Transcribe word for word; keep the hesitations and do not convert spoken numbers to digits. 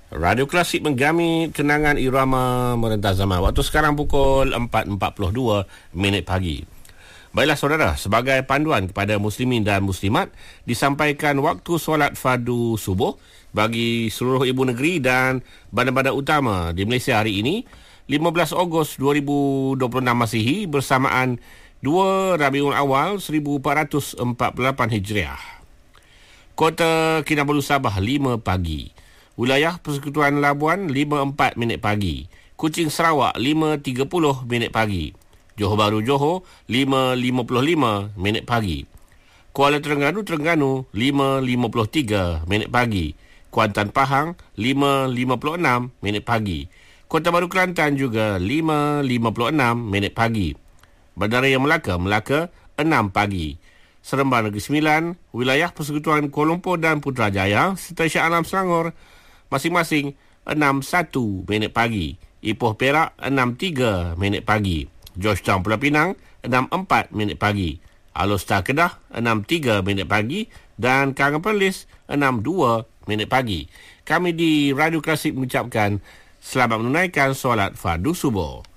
Radio Klasik menggami kenangan irama merentah zaman. Waktu sekarang pukul empat empat puluh dua minit pagi. Baiklah saudara, sebagai panduan kepada muslimin dan muslimat, disampaikan waktu solat fardu subuh bagi seluruh ibu negeri dan bandar-bandar utama di Malaysia hari ini, lima belas Ogos dua ribu dua puluh enam Masihi bersamaan dua Rabiul Awal seribu empat ratus empat puluh lapan Hijriah. Kota Kinabalu Sabah lima pagi. Wilayah Persekutuan Labuan lima empat minit pagi. Kuching Sarawak lima tiga puluh minit pagi. Johor Bahru Johor lima lima puluh lima minit pagi. Kuala Terengganu Terengganu lima lima puluh tiga minit pagi. Kuantan Pahang lima lima puluh enam minit pagi. Kota Baru Kelantan juga lima lima puluh enam minit pagi. Bandaraya Melaka Melaka enam pagi. Seremban Negeri Sembilan, Wilayah Persekutuan Kuala Lumpur dan Putrajaya serta Shah Alam Selangor masing-masing enam satu minit pagi. Ipoh Perak enam tiga minit pagi. Georgetown Pulau Pinang enam empat minit pagi. Alor-Star Kedah enam tiga minit pagi dan Karangan Perlis enam dua minit pagi. Kami di Radio Klasik mengucapkan selamat menunaikan solat fardu subuh.